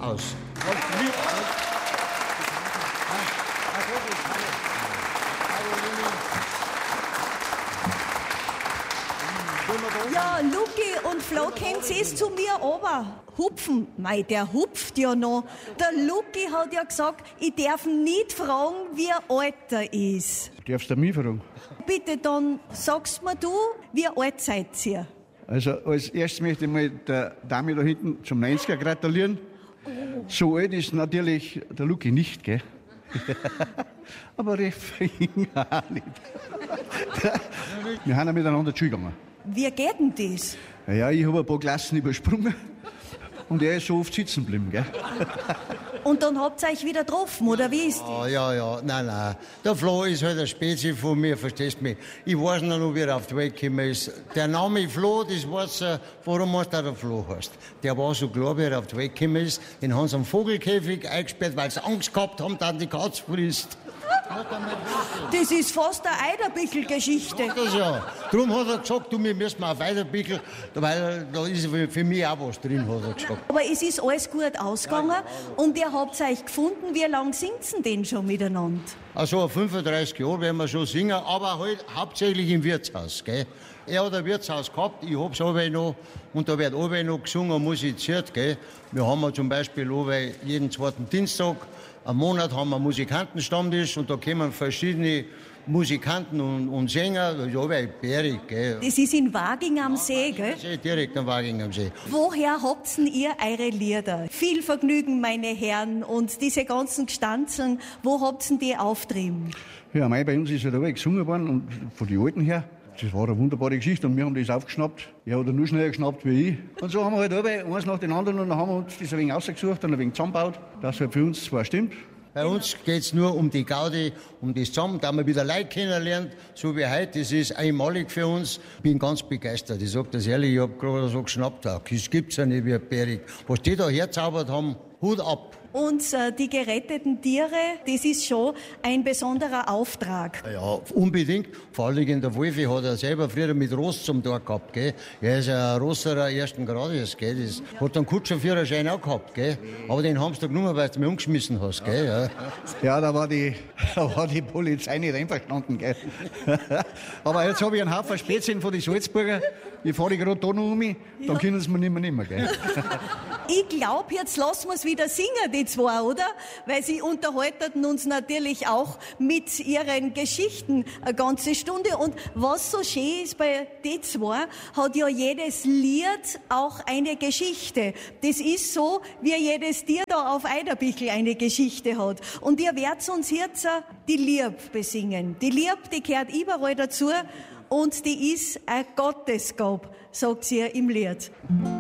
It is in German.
aus. Ja, Luki und Flo, kommt es zu mir runter? Hupfen? Mei, der hupft ja noch. Der Luki hat ja gesagt, ich darf nicht fragen, wie alt er ist. Du darfst du mich fragen. Bitte, dann sagst mir du, wie alt seid ihr? Also als erstes möchte ich mal der Dame da hinten zum 90er gratulieren. So alt ist natürlich der Luki nicht, gell? Aber recht fein auch nicht. Wir haben ja miteinander zur Schule gegangen. Wie geht denn das? Ja, ich habe ein paar Klassen übersprungen und er ist so oft sitzen geblieben, gell? Und dann habt ihr euch wieder getroffen, oder wie ist das? Ja, nein. Der Flo ist halt ein Spezi von mir, verstehst du mich? Ich weiß noch, wie er auf die Welt gekommen ist. Der Name Flo, das weiß warum du der Flo heißt. Der war so klar, wie er auf die Welt gekommen ist. Den haben sie am Vogelkäfig eingesperrt, weil sie Angst gehabt haben, dass die Katze frisst. Das ist fast eine Eiderbichl-Geschichte. Das ja. Darum hat er gesagt, du, wir müssen auf Eiderbichl, weil da ist für mich auch was drin, hat er gesagt. Aber es ist alles gut ausgegangen und ihr habt euch gefunden. Wie lange singt ihr denn schon miteinander? Also 35 Jahre werden wir schon singen, aber halt hauptsächlich im Wirtshaus, gell? Er hat ein Wirtshaus gehabt, ich hab's alle noch, und da wird alle noch gesungen und musiziert, gell? Wir haben zum Beispiel alle jeden zweiten Dienstag, am Monat haben wir einen Musikantenstammtisch und da kommen verschiedene Musikanten und Sänger, das ist alle bärig, gell? Das ist in Waging am See, gell? Direkt am Waging am See. Woher habt denn ihr eure Lieder? Viel Vergnügen, meine Herren, und diese ganzen Gestanzeln, wo habt ihr die auftrieben? Ja, bei uns ist halt alle gesungen worden und von den Alten her. Das war eine wunderbare Geschichte und wir haben das aufgeschnappt. Er hat nur schneller geschnappt wie ich. Und so haben wir halt alle eins nach dem anderen und dann haben wir uns das ein wenig ausgesucht und ein wenig zusammengebaut, dass es halt für uns zwar stimmt. Bei uns geht's nur um die Gaudi, um das Zusammen, da man wieder Leute kennenlernt, so wie heute. Das ist einmalig für uns. Ich bin ganz begeistert. Ich sag das ehrlich, ich hab gerade so geschnappt. Das gibt's ja nicht wie ein Bärig. Was die da herzaubert haben, Hut ab. Und die geretteten Tiere, das ist schon ein besonderer Auftrag. Ja, unbedingt. Vor allen Dingen der Wolfi hat er selber früher mit Ross zum Tor gehabt, gell. Er ist ein Rosserer ersten Grades, gell. Das hat einen Kutscherführerschein auch gehabt, gell. Aber den haben sie da genommen, weil du mich umgeschmissen hast, gell. Ja, da war die Polizei nicht einverstanden, gell. Aber jetzt habe ich einen Haufen Spätzchen von den Salzburger. Ich fahre gerade da noch um, dann können sie mir nicht mehr nehmen, gell. Ich glaube, jetzt lassen wir es wieder singen, die zwei, oder? Weil sie unterhalten uns natürlich auch mit ihren Geschichten eine ganze Stunde. Und was so schön ist bei den zwei, hat ja jedes Lied auch eine Geschichte. Das ist so, wie jedes Tier da auf Eiderbichl eine Geschichte hat. Und ihr werdet uns jetzt die Lieb besingen. Die Lieb, die gehört überall dazu und die ist ein Gottesgabe, sagt sie im Lied.